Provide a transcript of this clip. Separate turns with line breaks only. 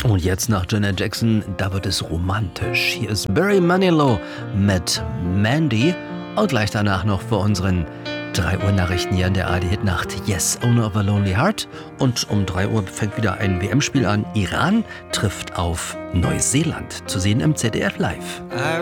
Und jetzt nach Janet Jackson, da wird es romantisch. Hier ist Barry Manilow mit Mandy und gleich danach noch für unseren 3 Uhr Nachrichten hier in der ARD-Hitnacht Yes, Owner of a Lonely Heart. Und um 3 Uhr fängt wieder ein WM-Spiel an. Iran trifft auf Neuseeland. Zu sehen im ZDF Live.